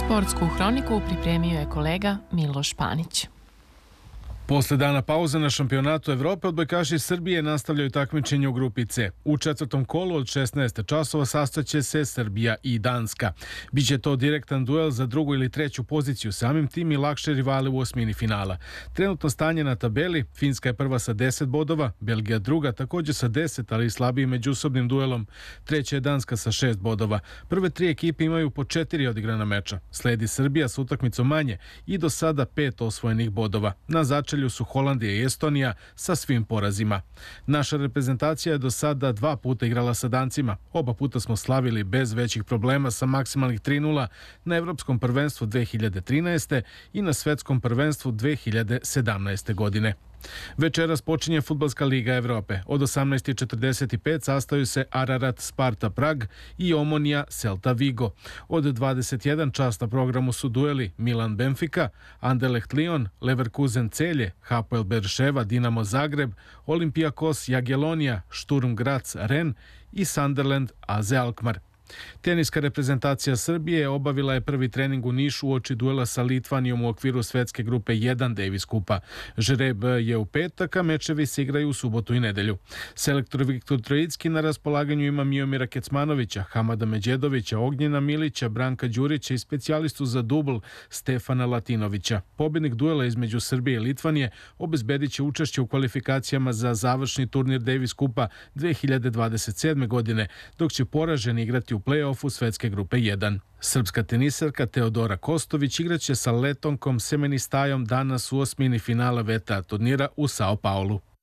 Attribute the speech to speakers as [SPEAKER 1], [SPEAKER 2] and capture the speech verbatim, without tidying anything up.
[SPEAKER 1] Sportsku hroniku pripremio je kolega Miloš Panić.
[SPEAKER 2] Posle dana pauze na šampionatu Evrope, odbojkaši Srbije nastavljaju takmičenje u grupi C. U četvrtom kolu od šesnaest časova sastaće se Srbija i Danska. Biće to direktan duel za drugu ili treću poziciju, samim tim i lakše rivale u osmini finala. Trenutno stanje na tabeli: Finska je prva sa deset bodova, Belgija druga također sa deset, ali i slabijim međusobnim duelom. Treća je Danska sa šest bodova. Prve tri ekipe imaju po četiri odigrana meča. Sledi Srbija sa utakmicom manje i do sada pet osvojenih bodova. Na začelju su Holandija i Estonija sa svim porazima. Naša reprezentacija je do sada dva puta igrala sa Dancima. Oba puta smo slavili bez većih problema sa maksimalnih tri nula na Evropskom prvenstvu dve hiljade trinaeste. i na Svetskom prvenstvu dve hiljade sedamnaeste. godine. Večeras počinje Fudbalska liga Evrope. Od osamnaest četrdeset pet sastaju se Ararat Sparta Prag i Omonija Celta Vigo. Od dvadeset jedan čas na programu su dueli Milan Benfica, Anderlecht Lyon, Leverkusen Celje, Hapoel Berševa Dinamo Zagreb, Olympiakos Jagiellonija, Sturm Graz Ren i Sunderland A Z Alkmaar. Teniska reprezentacija Srbije obavila je prvi trening u Nišu uoči duela sa Litvanijom u okviru svetske grupe jedan Davis kupa. Žreb je u petak, a mečevi se igraju u subotu i nedelju. Selektor Viktor Trojicki na raspolaganju ima Miomira Kecmanovića, Hamada Međedovića, Ognjena Milića, Branka Đurića i specijalistu za dubl Stefana Latinovića. Pobjednik duela između Srbije i Litvanije obezbedit će učešće u kvalifikacijama za završni turnir Davis kupa dve hiljade dvadeset sedme. godine, dok će poraženi igrati u play-offu svetske grupe jedan. Srpska tenisarka Teodora Kostović igraće sa Letonkom Semenistajom danas u osmini finala V T A turnira u Sao Paulu.